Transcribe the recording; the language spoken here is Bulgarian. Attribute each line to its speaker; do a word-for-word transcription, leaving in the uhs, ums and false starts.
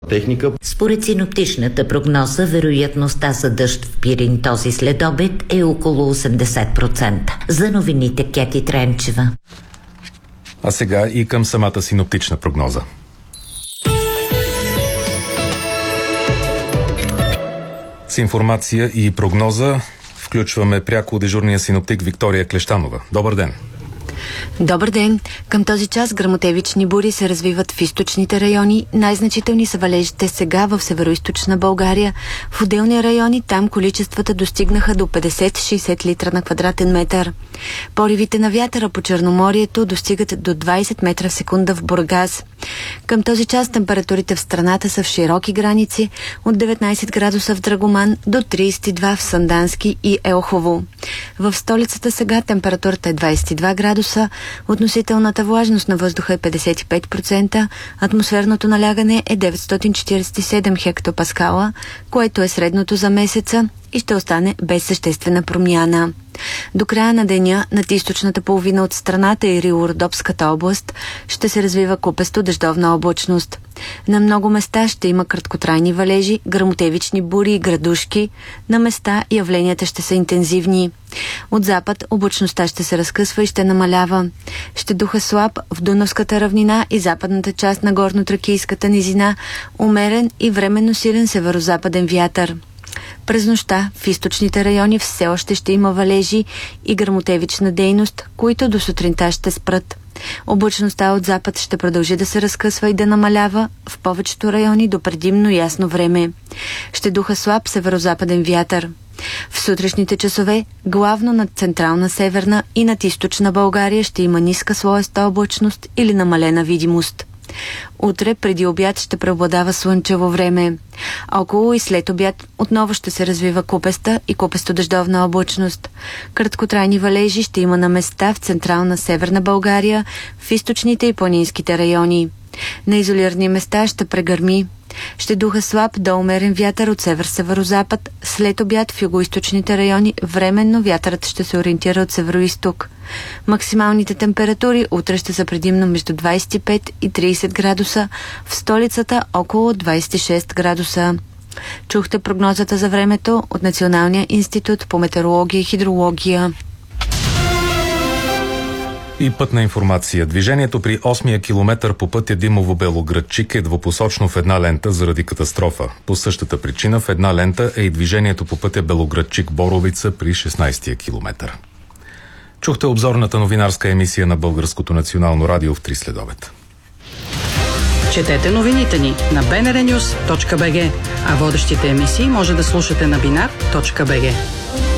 Speaker 1: техника.
Speaker 2: Според синоптичната прогноза, вероятността за дъжд в Пирин този следобед е около осемдесет процента. За новините Кети Тренчева.
Speaker 3: А сега и към самата синоптична прогноза. С информация и прогноза включваме пряко дежурния синоптик Виктория Клещанова. Добър ден!
Speaker 4: Добър ден! Към този час гръмотевични бури се развиват в източните райони. Най-значителни са валежите сега в североизточна България. В отделни райони там количествата достигнаха до петдесет до шейсет литра на квадратен метър. Поривите на вятъра по Черноморието достигат до двайсет метра в секунда в Бургас. Към този час температурите в страната са в широки граници от деветнайсет градуса в Драгоман до трийсет и два в Сандански и Елхово. В столицата сега температурата е двайсет и два градуса, относителната влажност на въздуха е петдесет и пет процента, атмосферното налягане е деветстотин четирийсет и седем хектопаскала, което е средното за месеца и ще остане без съществена промяна. До края на деня над източната половина от страната и Рило-Родопската област ще се развива купесто дъждовна облачност. На много места ще има краткотрайни валежи, гръмотевични бури и градушки. На места явленията ще са интензивни. От запад облачността ще се разкъсва и ще намалява. Ще духа слаб в Дунавската равнина и западната част на горно-тракийската низина, умерен и временно силен северозападен вятър. През нощта в източните райони все още ще има валежи и гръмотевична дейност, които до сутринта ще спрат. Облачността от запад ще продължи да се разкъсва и да намалява в повечето райони до предимно ясно време. Ще духа слаб северозападен вятър. В сутрешните часове, главно над централна, северна и над източна България ще има ниска слоеста облачност или намалена видимост. Утре преди обяд ще преобладава слънчево време. Около и след обяд отново ще се развива купеста и купесто-дъждовна облачност. Краткотрайни валежи ще има на места в централна северна България, в източните и планинските райони. На изолирани места ще прегърми. Ще духа слаб до умерен вятър от север-северозапад. След обяд в югоизточните райони временно вятърът ще се ориентира от североизток. Максималните температури утре ще са предимно между двайсет и пет и трийсет градуса, в столицата около двайсет и шест градуса. Чухте прогнозата за времето от Националния институт по метеорология и хидрология.
Speaker 3: И пътна информация. Движението при осмия километър по пътя Димово-Белоградчик е двупосочно в една лента заради катастрофа. По същата причина в една лента е и движението по пътя Белоградчик-Боровица при шестнайсетия километър. Чухте обзорната новинарска емисия на Българското национално радио в три следобед.
Speaker 5: Четете новините ни на би ен ар нюс точка би джи, а водещите емисии може да слушате на бинар точка би джи.